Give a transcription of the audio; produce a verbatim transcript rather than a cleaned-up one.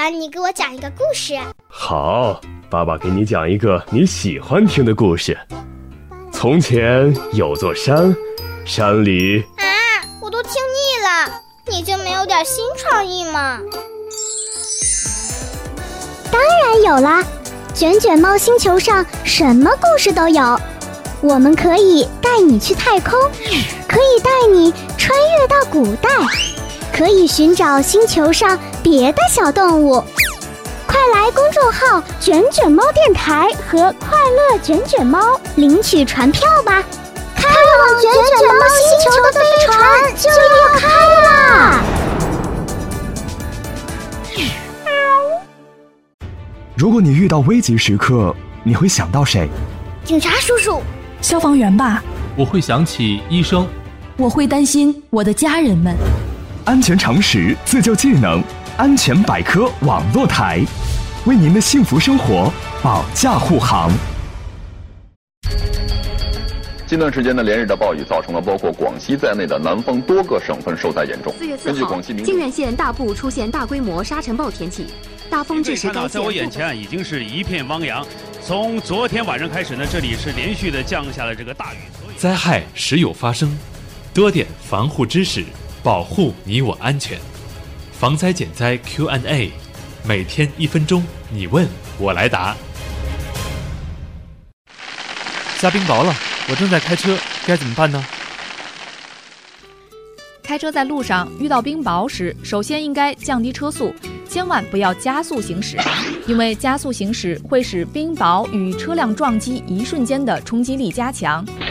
然你给我讲一个故事。 好，爸爸给你讲一个你喜欢听的故事。从前有座山，山里…… 啊，我都听腻了，你就没有点新创意吗？ 当然有啦，卷卷猫星球上什么故事都有。我们可以带你去太空，可以带你穿越到古代，可以寻找星球上别的小动物。快来公众号卷卷猫电台和快乐卷卷猫领取船票吧！开往卷卷猫星球的飞船就要开啦！ 如果你遇到危急时刻，你会想到谁？ 警察叔叔。 消防员吧， 我会想起医生， 我会担心我的家人们。 安全常识，自救技能，安全百科网络台，为您的幸福生活保驾护航。 近段时间的连日的暴雨造成了包括广西在内的南方多个省份受灾严重。 四月四号，靖远县大部出现大规模沙尘暴天气，大风致使该县。 在我眼前已经是一片汪洋。从昨天晚上开始呢，这里是连续的降下了这个大雨。 灾害时有发生，多点防护知识，保护你我安全。防灾减灾 Q and A， 每天一分钟，你问我来答。下冰雹了，我正在开车，该怎么办呢？ 开车在路上遇到冰雹时，首先应该降低车速，千万不要加速行驶，因为加速行驶会使冰雹与车辆撞击一瞬间的冲击力加强，